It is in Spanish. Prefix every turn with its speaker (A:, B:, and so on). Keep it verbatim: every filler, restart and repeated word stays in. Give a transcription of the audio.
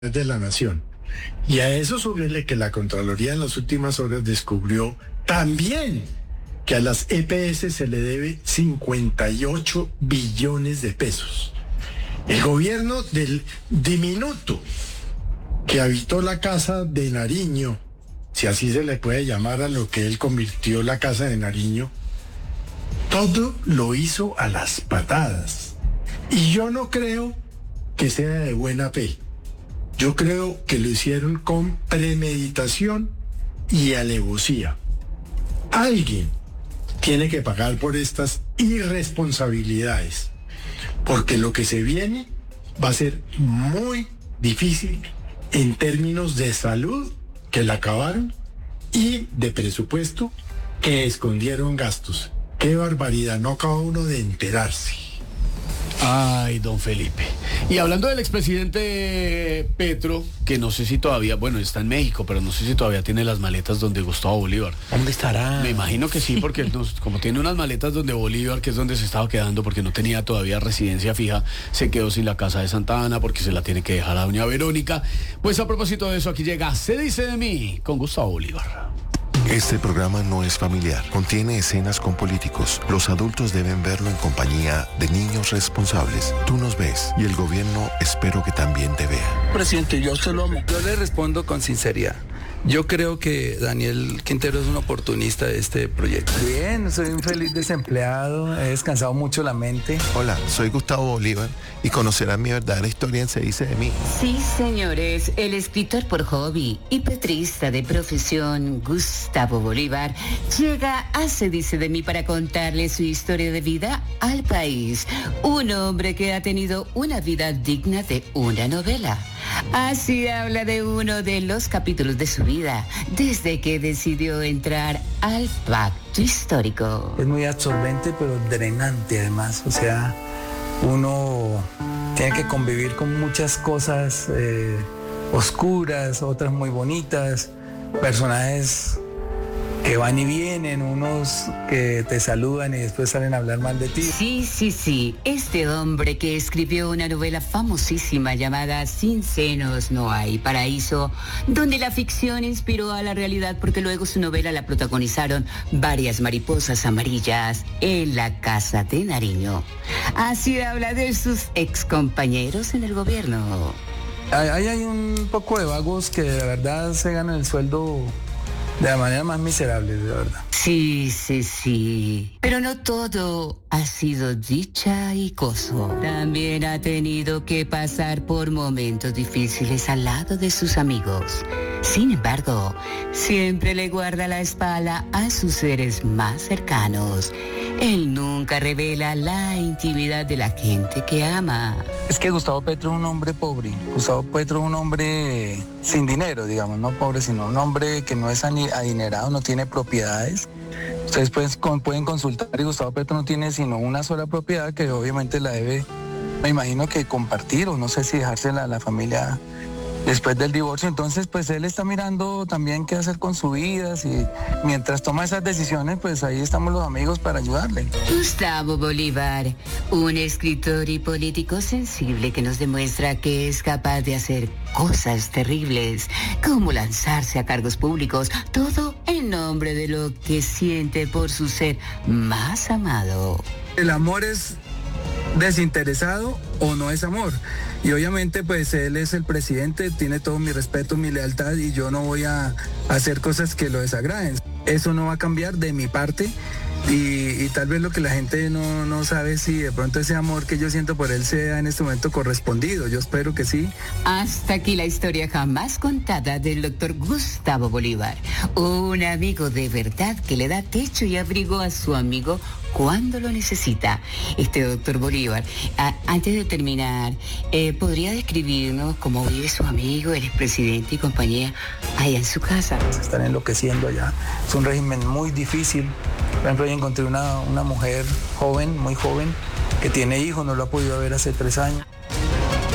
A: de la Nación. Y a eso súbele que la Contraloría en las últimas horas descubrió también que a las E P S se le debe cincuenta y ocho billones de pesos. El gobierno del diminuto que habitó la casa de Nariño, si así se le puede llamar a lo que él convirtió la casa de Nariño, todo lo hizo a las patadas. Y yo no creo que sea de buena fe. Yo creo que lo hicieron con premeditación y alevosía. Alguien tiene que pagar por estas irresponsabilidades, porque lo que se viene va a ser muy difícil en términos de salud, que la acabaron, y de presupuesto, que escondieron gastos. ¡Qué barbaridad! No acaba uno de enterarse.
B: Ay, don Felipe. Y hablando del expresidente Petro, que no sé si todavía, bueno, está en México, pero no sé si todavía tiene las maletas donde Gustavo Bolívar.
C: ¿Dónde estará?
B: Me imagino que sí, porque nos, como tiene unas maletas donde Bolívar, que es donde se estaba quedando, porque no tenía todavía residencia fija, se quedó sin la casa de Santa Ana, porque se la tiene que dejar a doña Verónica. Pues a propósito de eso, aquí llega Se dice de mí, con Gustavo Bolívar.
D: Este programa no es familiar, contiene escenas con políticos. Los adultos deben verlo en compañía de niños responsables. Tú nos ves y el gobierno espero que también te vea.
E: Presidente, yo se lo amo. Yo le respondo con sinceridad. Yo creo que Daniel Quintero es un oportunista de este proyecto.
F: Bien, soy un feliz desempleado, he descansado mucho la mente.
D: Hola, soy Gustavo Bolívar y conocerán mi verdadera historia en Se dice de mí.
G: Sí, señores, el escritor por hobby y petrista de profesión, Gustavo Bolívar, llega a Se dice de mí para contarle su historia de vida al país. Un hombre que ha tenido una vida digna de una novela. Así habla de uno de los capítulos de su vida, desde que decidió entrar al pacto histórico.
F: Es muy absorbente, pero drenante además. O sea, uno tiene que convivir con muchas cosas eh, oscuras, otras muy bonitas, personajes que van y vienen, unos que te saludan y después salen a hablar mal de ti.
G: Sí, sí, sí. Este hombre que escribió una novela famosísima llamada Sin senos no hay paraíso, donde la ficción inspiró a la realidad porque luego su novela la protagonizaron varias mariposas amarillas en la casa de Nariño. Así habla de sus excompañeros en el gobierno.
F: Ahí hay un poco de vagos que de verdad se ganan el sueldo de la manera más miserable, de verdad.
G: Sí, sí, sí. Pero no todo ha sido dicha y gozo. También ha tenido que pasar por momentos difíciles al lado de sus amigos. Sin embargo, siempre le guarda la espalda a sus seres más cercanos. Él nunca revela la intimidad de la gente que ama.
F: Es que Gustavo Petro es un hombre pobre. Gustavo Petro es un hombre sin dinero, digamos, no pobre, sino un hombre que no es adinerado, no tiene propiedades. Ustedes pueden, pueden consultar y Gustavo Petro no tiene sino una sola propiedad que obviamente la debe, me imagino que compartir o no sé si dejársela a la familia después del divorcio. Entonces pues él está mirando también qué hacer con su vida y mientras toma esas decisiones pues ahí estamos los amigos para ayudarle.
G: Gustavo Bolívar, un escritor y político sensible que nos demuestra que es capaz de hacer cosas terribles, como lanzarse a cargos públicos, todo en nombre de lo que siente por su ser más amado.
F: El amor es desinteresado o no es amor. Y obviamente pues él es el presidente, tiene todo mi respeto, mi lealtad y yo no voy a hacer cosas que lo desagraden. Eso no va a cambiar de mi parte y, y tal vez lo que la gente no, no sabe si de pronto ese amor que yo siento por él sea en este momento correspondido. Yo espero que sí.
G: Hasta aquí la historia jamás contada del doctor Gustavo Bolívar, un amigo de verdad que le da techo y abrigo a su amigo cuando lo necesita. Este doctor Bolívar, a, antes de terminar, eh, ¿podría describirnos cómo vive su amigo, el expresidente y compañía allá en su casa?
F: Se están enloqueciendo allá. Es un régimen muy difícil. Por ejemplo, yo encontré una, una mujer joven, muy joven, que tiene hijos, no lo ha podido ver hace tres años.